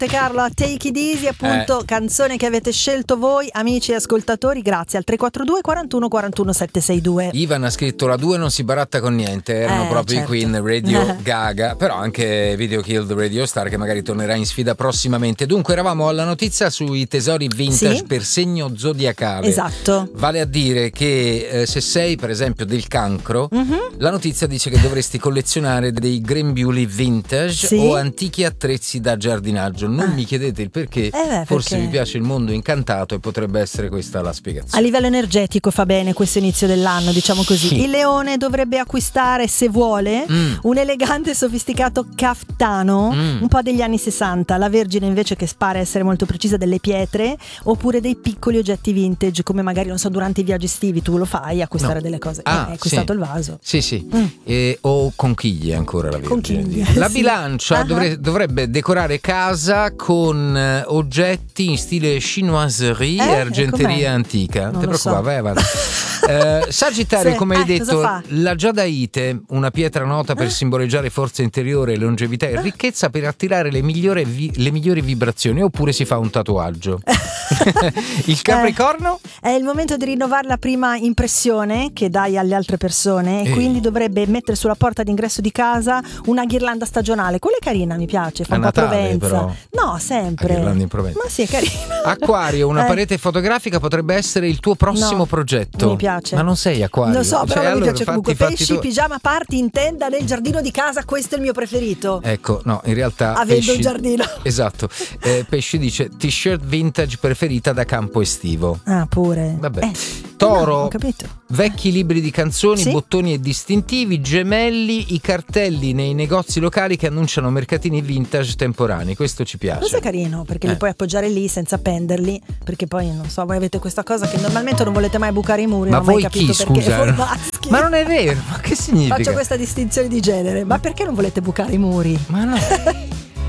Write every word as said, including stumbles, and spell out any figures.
Monte Carlo a Take It Easy, appunto, Eh. canzone che avete scelto voi, amici e ascoltatori, grazie al tre quattro due quarantuno quarantuno settecentosesantadue. Ivan ha scritto la due non si baratta con niente, erano Eh, proprio certo. i Queen, Radio Gaga, però anche Video Killed Radio Star che magari tornerà in sfida prossimamente. Dunque eravamo alla notizia sui tesori vintage Sì. per segno zodiacale. Esatto. Vale a dire che eh, se sei per esempio del Cancro, Mhm. la notizia dice che dovresti collezionare dei grembiuli vintage Sì. o antichi attrezzi da giardinaggio. Non Ah. mi chiedete il perché, Eh beh, forse perché- vi piace il mondo incantato e potrebbe essere questa la A spiegazione. livello energetico fa bene questo inizio dell'anno, diciamo così. Sì. Il leone dovrebbe acquistare, se vuole, Mm. un elegante e sofisticato caftano, Mm. un po' degli anni sessanta. La Vergine invece, che pare essere molto precisa, delle pietre, oppure dei piccoli oggetti vintage, come magari, non so, durante i viaggi estivi tu lo fai, acquistare No. delle cose. Ah, Eh, hai acquistato sì. il vaso. Sì, sì. Mm. E- o conchiglie ancora la Vergine. Conchiglie, La sì. bilancia Ah. dovre- dovrebbe decorare casa con eh, oggetti in stile chinoiserie Eh, e argenteria com'è? antica. Non Ti lo preoccupare, so. vai avanti. Eh, Sagittario, Sì. come hai Eh, cosa detto, fa? la giadaite, una pietra nota per Ah. simboleggiare forza interiore, longevità e ricchezza, per attirare le migliori, vi- le migliori vibrazioni, oppure si fa un tatuaggio. Il Capricorno? È il momento di rinnovare la prima impressione che dai alle altre persone, e Ehi. quindi dovrebbe mettere sulla porta d'ingresso di casa una ghirlanda stagionale. Quella è carina, mi piace, fa A un po' Natale, Provenza. però. No, sempre. A ghirlanda in Provenza. Ma sì, è carina. Acquario, una Eh. parete fotografica potrebbe essere il tuo prossimo No, progetto. mi piace. Ma non sei acquario. Lo so, Cioè, però mi allora, piace fatti- comunque. fatti Pesci, tu- pigiama party in tenda nel giardino di casa, questo è il mio preferito. Ecco, no, in realtà Avendo Pesci- un giardino. Esatto. Eh, Pesci dice t-shirt vintage preferita da campo estivo. Ah, pure. Vabbè. Eh, Toro, no, ho capito. vecchi libri di canzoni, Sì. bottoni e distintivi, gemelli, i cartelli nei negozi locali che annunciano mercatini vintage temporanei. Questo ci piace. Questo è carino, perché li Eh. puoi appoggiare lì senza penderli, perché poi, non so, voi avete questa cosa che normalmente non volete mai bucare i muri. Ma non ho mai voi capito chi, perché. scusa? Voi maschi. Ma non è vero, ma che significa? Faccio questa distinzione di genere. Ma perché non volete bucare i muri? Ma no.